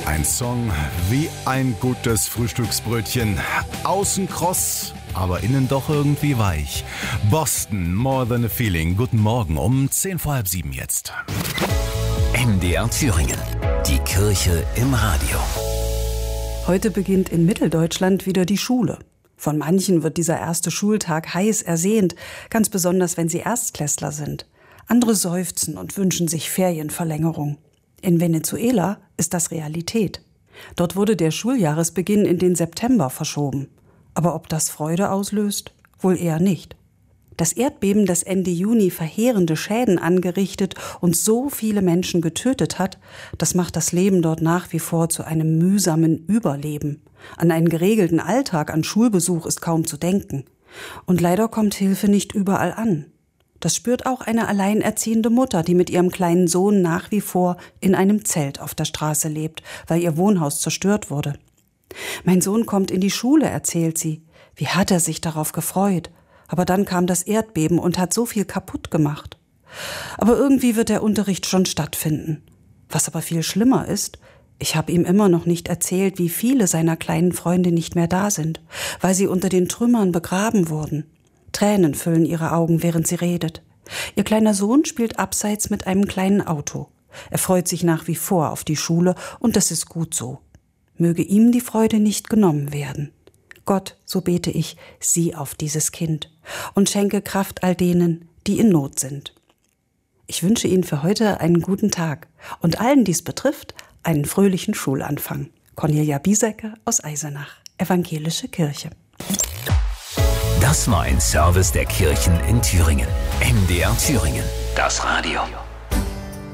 Ein Song wie ein gutes Frühstücksbrötchen. Außen kross, aber innen doch irgendwie weich. Boston, More Than a Feeling. Guten Morgen um 6:45 jetzt. MDR Thüringen. Die Kirche im Radio. Heute beginnt in Mitteldeutschland wieder die Schule. Von manchen wird dieser erste Schultag heiß ersehnt, ganz besonders wenn sie Erstklässler sind. Andere seufzen und wünschen sich Ferienverlängerung. In Venezuela ist das Realität. Dort wurde der Schuljahresbeginn in den September verschoben. Aber ob das Freude auslöst? Wohl eher nicht. Das Erdbeben, das Ende Juni verheerende Schäden angerichtet und so viele Menschen getötet hat, das macht das Leben dort nach wie vor zu einem mühsamen Überleben. An einen geregelten Alltag, an Schulbesuch ist kaum zu denken. Und leider kommt Hilfe nicht überall an. Das spürt auch eine alleinerziehende Mutter, die mit ihrem kleinen Sohn nach wie vor in einem Zelt auf der Straße lebt, weil ihr Wohnhaus zerstört wurde. Mein Sohn kommt in die Schule, erzählt sie. Wie hat er sich darauf gefreut? Aber dann kam das Erdbeben und hat so viel kaputt gemacht. Aber irgendwie wird der Unterricht schon stattfinden. Was aber viel schlimmer ist, ich habe ihm immer noch nicht erzählt, wie viele seiner kleinen Freunde nicht mehr da sind, weil sie unter den Trümmern begraben wurden. Tränen füllen ihre Augen, während sie redet. Ihr kleiner Sohn spielt abseits mit einem kleinen Auto. Er freut sich nach wie vor auf die Schule und das ist gut so. Möge ihm die Freude nicht genommen werden. Gott, so bete ich, sieh auf dieses Kind und schenke Kraft all denen, die in Not sind. Ich wünsche Ihnen für heute einen guten Tag und allen, die es betrifft, einen fröhlichen Schulanfang. Cornelia Biesecke aus Eisenach, Evangelische Kirche. Das war ein Service der Kirchen in Thüringen. MDR Thüringen, das Radio.